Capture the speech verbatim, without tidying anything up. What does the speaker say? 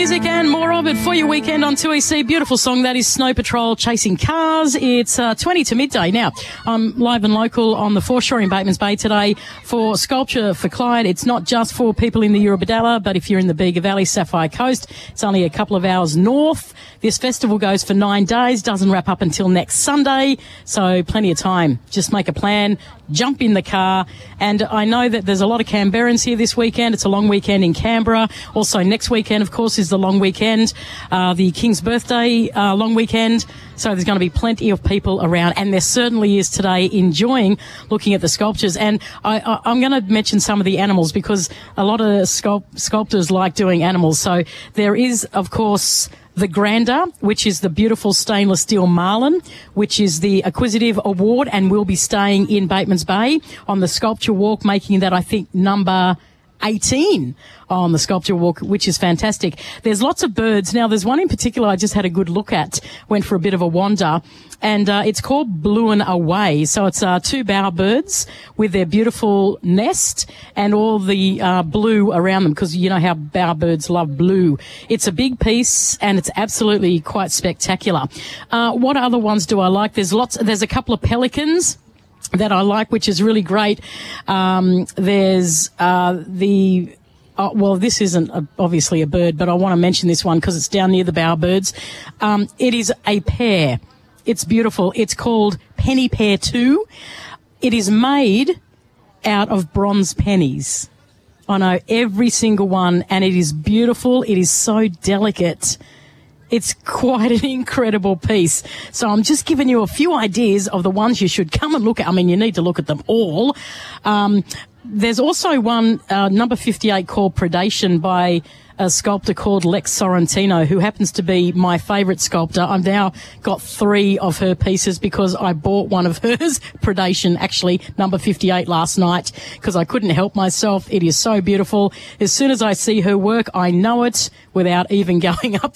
music and more of it for your weekend on two E C. Beautiful song. That is Snow Patrol, Chasing Cars. It's uh, twenty to midday. Now, I'm live and local on the foreshore in Batemans Bay today for Sculpture for Clyde. It's not just for people in the Eurobodalla, but if you're in the Bega Valley, Sapphire Coast, it's only a couple of hours north. This festival goes for nine days, doesn't wrap up until next Sunday, so plenty of time. Just make a plan, jump in the car, and I know that there's a lot of Canberrans here this weekend. It's a long weekend in Canberra. Also, next weekend, of course, is the long weekend, uh, the King's birthday uh, long weekend. So there's going to be plenty of people around, and there certainly is today enjoying looking at the sculptures. And I, I, I'm going to mention some of the animals because a lot of sculpt, sculptors like doing animals. So there is, of course, the Grander, which is the beautiful stainless steel marlin, which is the Acquisitive Award, and will be staying in Batemans Bay on the Sculpture Walk, making that, I think, number eighteen on the Sculpture Walk, which is fantastic. There's lots of birds. Now, there's one in particular I just had a good look at, went for a bit of a wander, and uh, it's called Bluein' Away. So it's uh, two bowerbirds with their beautiful nest and all the uh, blue around them, because you know how bowerbirds love blue. It's a big piece, and it's absolutely quite spectacular. Uh, what other ones do I like? There's lots. There's a couple of pelicans that I like, which is really great. Um, there's uh, the... Uh, well, this isn't a, obviously a bird, but I want to mention this one because it's down near the bowerbirds. Um, it is a pear. It's beautiful. It's called Penny Pear two. It is made out of bronze pennies. I know, every single one, and it is beautiful. It is so delicate. It's quite an incredible piece. So I'm just giving you a few ideas of the ones you should come and look at. I mean, you need to look at them all. Um, there's also one, uh, number fifty-eight, called Predation by a sculptor called Lex Sorrentino, who happens to be my favourite sculptor. I've now got three of her pieces because I bought one of hers, Predation, actually, number fifty-eight, last night, because I couldn't help myself. It is so beautiful. As soon as I see her work, I know it without even going up